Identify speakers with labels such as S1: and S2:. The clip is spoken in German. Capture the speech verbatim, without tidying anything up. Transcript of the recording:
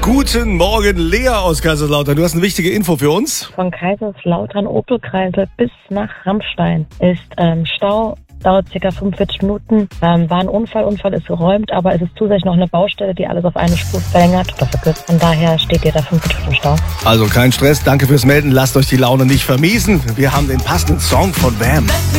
S1: Guten Morgen, Lea aus Kaiserslautern. Du hast eine wichtige Info für uns.
S2: Von Kaiserslautern Opelkreisel bis nach Rammstein ist ähm, Stau. Dauert ca. fünfundvierzig Minuten. Ähm, war ein Unfall, Unfall ist geräumt, aber es ist zusätzlich noch eine Baustelle, die alles auf eine Spur verlängert oder verkürzt. Von daher steht ihr da fünfundvierzig Minuten Stau.
S1: Also kein Stress, danke fürs Melden. Lasst euch die Laune nicht vermiesen. Wir haben den passenden Song von Wham.